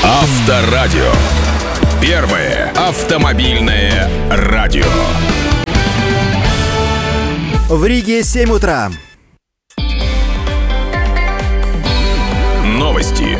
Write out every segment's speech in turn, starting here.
Авторадио. Первое автомобильное радио. В Риге 7 утра. Новости.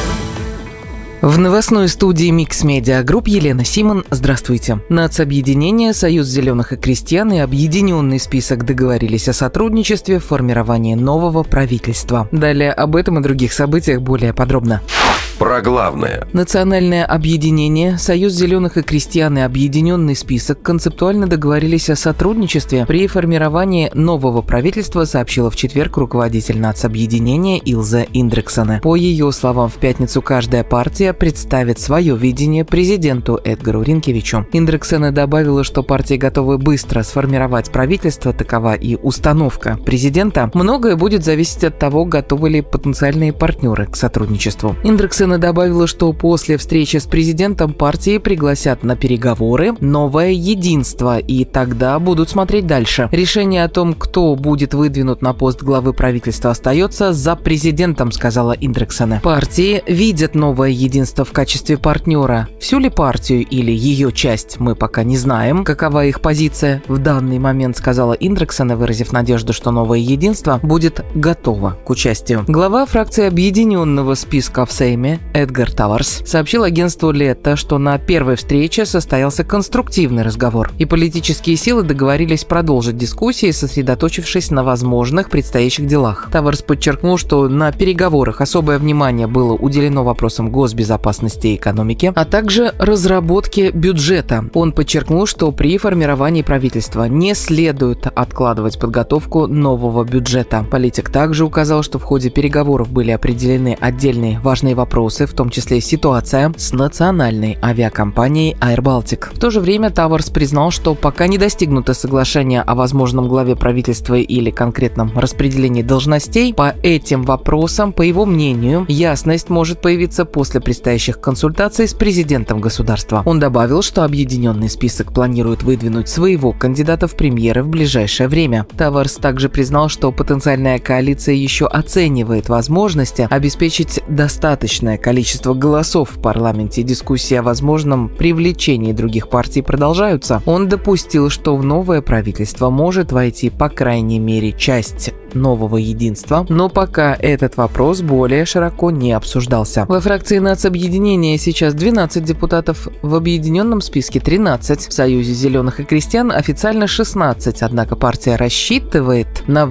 В новостной студии Mix Media Group Елена Симон. Здравствуйте. Нацобъединение, Союз зеленых и крестьян и объединенный список договорились о сотрудничестве в формировании нового правительства. Далее об этом и других событиях более подробно. Про главное. Национальное объединение, Союз зеленых и крестьян и объединенный список концептуально договорились о сотрудничестве при формировании нового правительства, сообщила в четверг руководитель нацобъединения Илза Индриксене. По ее словам, в пятницу каждая партия представит свое видение президенту Эдгару Ринкевичу. Индриксене добавила, что партии готовы быстро сформировать правительство, такова и установка президента. Многое будет зависеть от того, готовы ли потенциальные партнеры к сотрудничеству. Индриксене добавила, что после встречи с президентом партии пригласят на переговоры новое единство, и тогда будут смотреть дальше. Решение о том, кто будет выдвинут на пост главы правительства, остается за президентом, сказала Индриксене. Партии видят новое единство в качестве партнера. Всю ли партию или ее часть мы пока не знаем. Какова их позиция в данный момент, сказала Индриксене, выразив надежду, что новое единство будет готово к участию. Глава фракции объединенного списка в Сейме Эдгар Таварс сообщил агентству Лето, что на первой встрече состоялся конструктивный разговор, и политические силы договорились продолжить дискуссии, сосредоточившись на возможных предстоящих делах. Таварс подчеркнул, что на переговорах особое внимание было уделено вопросам госбезопасности и экономики, а также разработке бюджета. Он подчеркнул, что при формировании правительства не следует откладывать подготовку нового бюджета. Политик также указал, что в ходе переговоров были определены отдельные важные вопросы, в том числе ситуация с национальной авиакомпанией Air Baltic. В то же время Таварс признал, что пока не достигнуто соглашение о возможном главе правительства или конкретном распределении должностей, по этим вопросам, по его мнению, ясность может появиться после предстоящих консультаций с президентом государства. Он добавил, что объединенный список планирует выдвинуть своего кандидата в премьеры в ближайшее время. Таварс также признал, что потенциальная коалиция еще оценивает возможности обеспечить достаточное количество голосов в парламенте. Дискуссии о возможном привлечении других партий продолжаются. Он допустил, что в новое правительство может войти по крайней мере часть нового единства, но пока этот вопрос более широко не обсуждался. Во фракции нацобъединения сейчас 12 депутатов, в объединенном списке 13, в Союзе зеленых и крестьян официально 16, однако партия рассчитывает на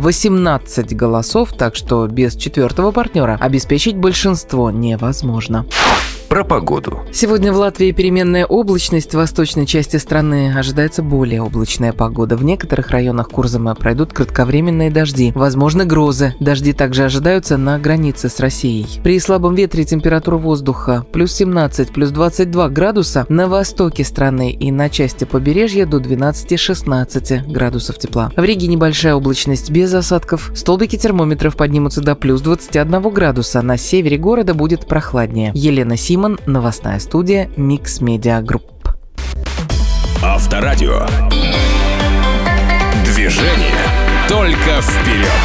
18 голосов, так что без четвертого партнера обеспечить большинство невозможно. Про погоду. Сегодня в Латвии переменная облачность, в восточной части страны ожидается более облачная погода. В некоторых районах Курзама пройдут кратковременные дожди, возможны грозы. Дожди также ожидаются на границе с Россией. При слабом ветре температура воздуха плюс 17, плюс 22 градуса на востоке страны и на части побережья до 12-16 градусов тепла. В Риге небольшая облачность без осадков. Столбики термометров поднимутся до плюс 21 градуса. На севере города будет прохладнее. Елена Симон, новостная студия Mix Media Group. Авторадио. Движение только вперед.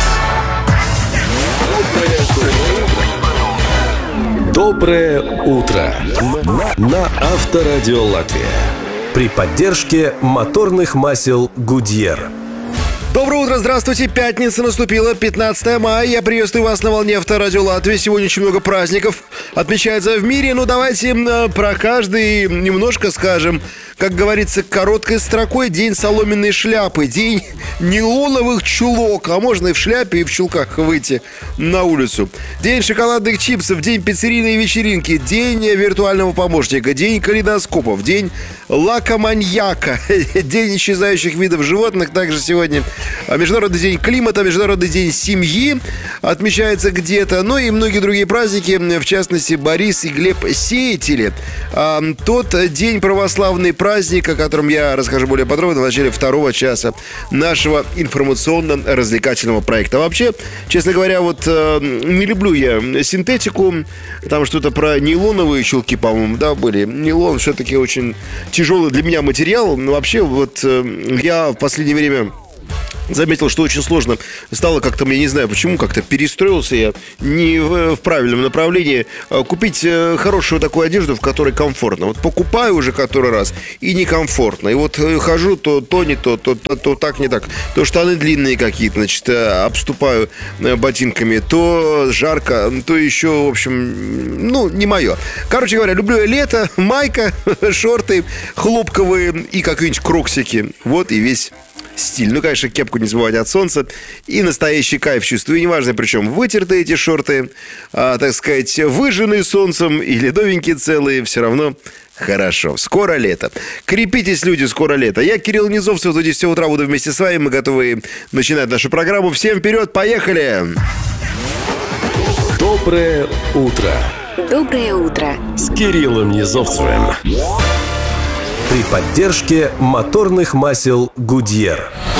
Доброе утро на Авторадио Латвия при поддержке моторных масел Goodyear. Доброе утро, здравствуйте. Пятница наступила, 15 мая. Я приветствую вас на волне Авторадио Латвии. Сегодня очень много праздников отмечается в мире. Ну, давайте про каждый немножко скажем. Как говорится, короткой строкой: день соломенной шляпы, день нейлоновых чулок, а можно и в шляпе, и в чулках выйти на улицу. День шоколадных чипсов, день пиццерийной вечеринки, день виртуального помощника, день калейдоскопов, день лакоманьяка, день исчезающих видов животных. Также сегодня Международный день климата, Международный день семьи отмечается где-то. Ну и многие другие праздники, в частности, Борис и Глеб Сеятели. Тот день православный праздник, о котором я расскажу более подробно в начале второго часа нашего информационно-развлекательного проекта. Вообще, честно говоря, вот не люблю я синтетику. Там что-то про нейлоновые чулки, по-моему, да, были. Нейлон все-таки очень тяжелый для меня материал. Но вообще, вот я в последнее время заметил, что очень сложно стало как-то, я не знаю почему, как-то перестроился я не в правильном направлении. Купить хорошую такую одежду, в которой комфортно. Вот покупаю уже который раз, и некомфортно. И вот хожу, то не то так, не так. То штаны длинные какие-то, значит, обступаю ботинками, то жарко, то еще, в общем, не мое. Короче говоря, люблю я лето, майка, шорты хлопковые и какие-нибудь кроксики. Вот и весь стиль. Ну, конечно, кепку не забывать от солнца. И настоящий кайф чувствую. И неважно, причем вытертые эти шорты, так сказать, выжженные солнцем или новенькие целые, все равно хорошо. Скоро лето. Крепитесь, люди, скоро лето. Я, Кирилл Низовцев, до 10 утра буду вместе с вами. Мы готовы начинать нашу программу. Всем вперед, поехали! Доброе утро. Доброе утро. С Кириллом Низовцевым. При поддержке моторных масел «Гудьер».